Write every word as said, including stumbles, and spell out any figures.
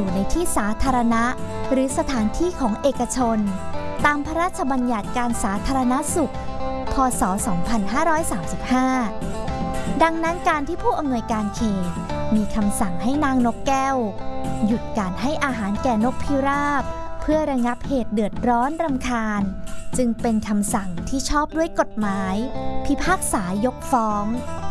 ในที่สาธารณะหรือสถานที่ของเอกชนตามพระราชบัญญัติการสาธารณสุขพ.ศ. สองพันห้าร้อยสามสิบห้า ดังนั้นการที่ผู้อำนวยการเขตมีคำสั่งให้นางนกแก้วหยุดการให้อาหารแก่นกพิราบเพื่อระงับเหตุเดือดร้อนรำคาญจึงเป็นคำสั่งที่ชอบด้วยกฎหมายพิพากษายกฟ้อง